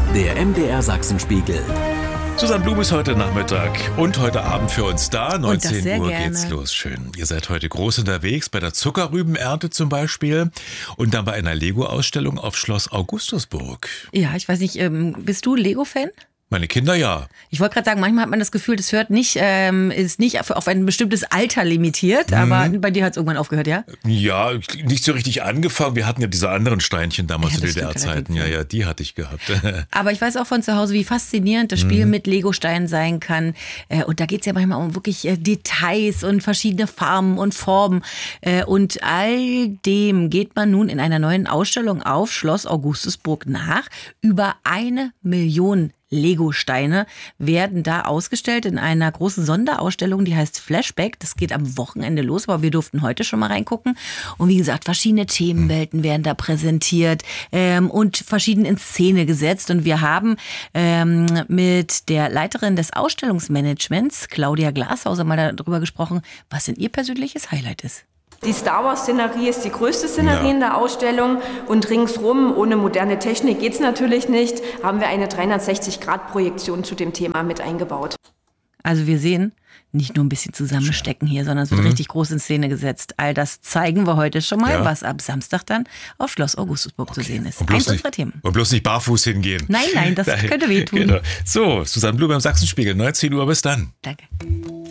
Der MDR Sachsenspiegel. Susanne Blum ist heute Nachmittag und heute Abend für uns da. 19 sehr Uhr gerne. geht's los. Schön. Ihr seid heute groß unterwegs, bei der Zuckerrübenernte zum Beispiel und dann bei einer Lego-Ausstellung auf Schloss Augustusburg. Ja, ich weiß nicht, bist du Lego-Fan? Meine Kinder ja. Ich wollte gerade sagen, manchmal hat man das Gefühl, das hört nicht, ist nicht auf ein bestimmtes Alter limitiert, aber bei dir hat es irgendwann aufgehört, ja? Ja, nicht so richtig angefangen. Wir hatten ja diese anderen Steinchen damals Ja, zu das stimmt DDR-Zeiten. allerdings, Ja, die hatte ich gehabt. Aber ich weiß auch von zu Hause, wie faszinierend das Spiel mit Lego-Steinen sein kann. Und da geht es ja manchmal um wirklich Details und verschiedene Farben und Formen. Und all dem geht man nun in einer neuen Ausstellung auf Schloss Augustusburg nach. Über 1 Million Lego-Steine werden da ausgestellt in einer großen Sonderausstellung, die heißt Flashback. Das geht am Wochenende los, aber wir durften heute schon mal reingucken. Und wie gesagt, verschiedene Themenwelten werden da präsentiert und verschieden in Szene gesetzt. Und wir haben mit der Leiterin des Ausstellungsmanagements, Claudia Glashauser, mal darüber gesprochen, was denn ihr persönliches Highlight ist. Die Star Wars-Szenerie ist die größte Szenerie in der Ausstellung und ringsrum, ohne moderne Technik geht's natürlich nicht, haben wir eine 360-Grad-Projektion zu dem Thema mit eingebaut. Also wir sehen, nicht nur ein bisschen zusammenstecken hier, sondern es wird richtig groß in Szene gesetzt. All das zeigen wir heute schon mal, was ab Samstag dann auf Schloss Augustusburg zu sehen ist. Eins unserer Themen. Und bloß nicht barfuß hingehen. Nein, das könnte wehtun. Genau. So, Susanne Blum beim Sachsenspiegel, 19 Uhr, bis dann. Danke.